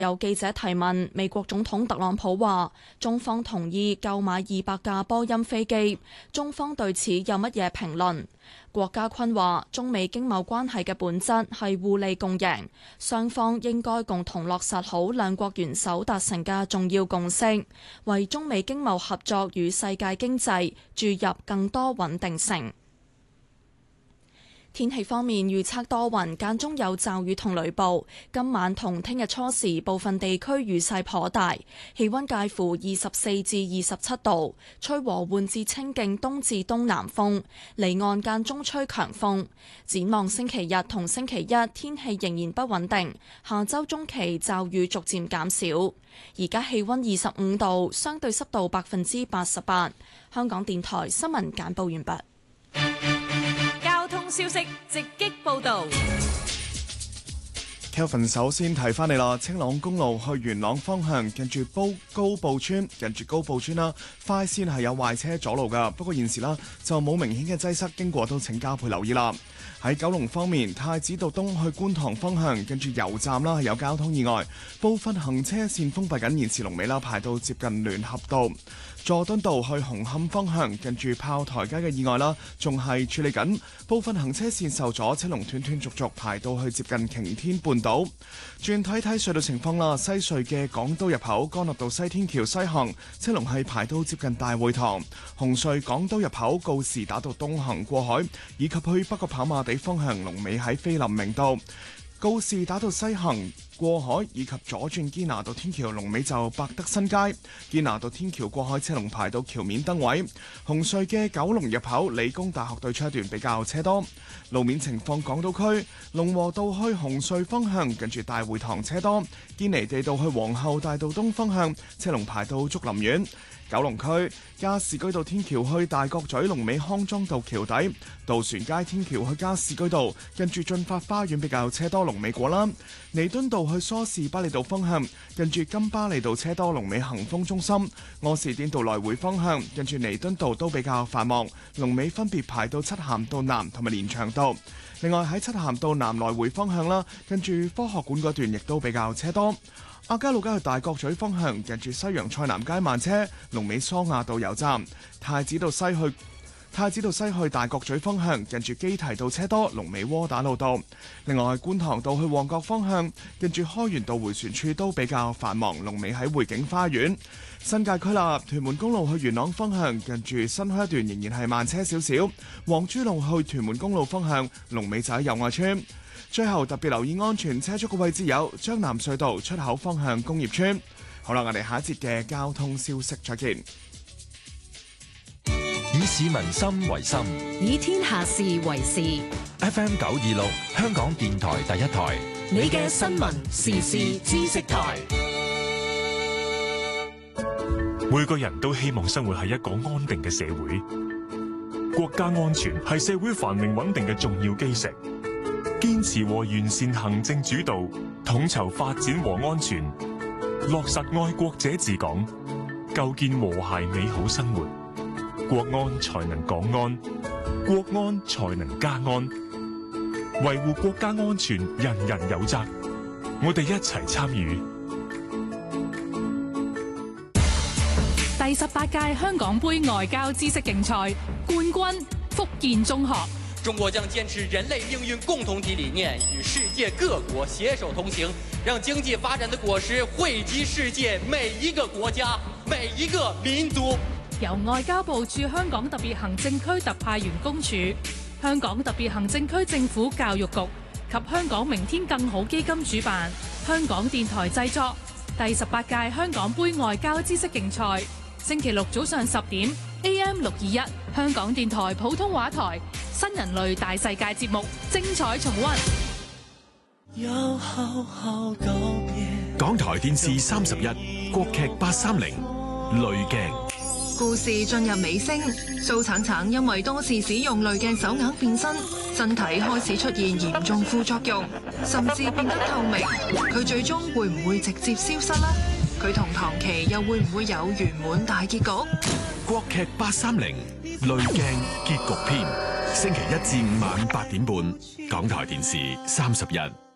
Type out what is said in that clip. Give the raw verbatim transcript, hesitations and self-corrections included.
有記者提問，美國總統特朗普話中方同意購買二百架波音飛機，中方對此有乜嘢評論？郭家坤話中美經貿關係嘅本質係互利共贏，雙方應該共同落實好兩國元首達成嘅重要共識，為中美經貿合作與世界經濟注入更多穩定性。天氣方面預測多雲，間中有驟雨同雷暴。今晚同聽日初時部分地區雨勢頗大，氣溫介乎二十四至二十七度，吹和緩至清勁東至東南風，離岸間中吹強風。展望星期日同星期一天氣仍然不穩定，下周中期驟雨逐漸減少。而家氣溫二十五度，相對濕度百分之八十八。香港電台新聞簡報完畢。 消息直擊報道 Kelvin 首先提翻你啦，青朗公路去元朗方向近住高高埔村，近住高埔村啦，快線係有壞車阻路噶，不過現時啦就冇明顯嘅擠塞，經過都請加倍留意啦。喺九龍方面，太子道東去觀塘方向近住油站啦，係有交通意外，部分行車線封閉緊，現時龍尾啦排到接近聯合道。佐敦道去紅磡方向近住炮台街嘅意外啦，仲係處理緊，部分行車線受阻，車龍斷斷續續排到去接近擎天半島。轉睇睇隧道情況啦，西隧嘅港島入口干諾道西天橋西行車龍係排到接近大會堂，紅隧港島入口告士打道東行過海，以及去北角跑馬地方向龍尾喺菲林明道。告士打道西行過海以及左轉堅拿道天橋龍尾就百德新街，堅拿道天橋過海車龍排到橋面燈位。紅隧嘅九龍入口理工大學對出一段比較車多。路面情況，港島區龍和道去紅隧方向近住大會堂車多，堅尼地道去皇后大道東方向車龍排到竹林苑。九龍區加士居道天橋去大角咀龍尾康莊道橋底，渡船街天橋去加士居道近住駿發花園比較車多，龍尾果欄。彌敦道去梳士巴利道方向近住金巴利道車多，龍尾恒豐中心。柯士甸道來回方向近住彌敦道都比較繁忙，龍尾分別排到漆咸道南同埋連翔道。另外喺漆咸道南來回方向啦，近住科學館嗰段亦都比較車多。亞皆老街去大角咀方向近住西洋菜南街慢車，龍尾梳亞道油站。太子道西去太子道西去大角咀方向近住基提道車多，龍尾窩打老道。另外觀塘道去旺角方向近住開源道迴旋處都比較繁忙，龍尾喺匯景花園。新界區啦，屯門公路去元朗方向近住新墟一段仍然係慢車少少，黃珠路去屯門公路方向龍尾就喺友愛村。最後特別留意安全車速嘅位置有將南隧道出口方向工業村。好啦，我哋下一節嘅交通消息再見。 以市民心為心， 以天下事為事。 F M 九二六香港電台第一台， 你嘅新聞時事知識台。 每個人都希望生活喺一個安定嘅社會，國家安全係社會繁榮穩定嘅重要基石。堅持和完善行政主導，統籌發展和安全，落實愛國者治港，構建和諧美好生活，國安才能港安，國安才能家安。維護國家安全，人人有責，我哋一齊參與。 第十八屆香港杯外交知識競賽冠軍福建中學。 中國將堅持人類命運共同體理念，與世界各國攜手同行，讓經濟發展的果實惠及世界每一個國家、每一個民族。 由外交部駐香港特別行政區特派員公署、香港特別行政區政府教育局及香港明天更好基金主辦，香港電台製作第十八屆香港杯外交知識競賽。星期六早上十點 A M 六二一香港電台普通話台新人類大世界節目精彩重溫。 港台電視三十一國劇八三零濾鏡。 故事進入尾聲，蘇橙橙因為多次使用濾鏡手鐲變身，身體開始出現嚴重副作用，甚至變得透明。佢最終會唔會直接消失呢？佢同唐琪又會唔會有圓滿大結局？ 國劇八三零濾鏡結局篇，星期一至五晚八點半，港台電視三十一。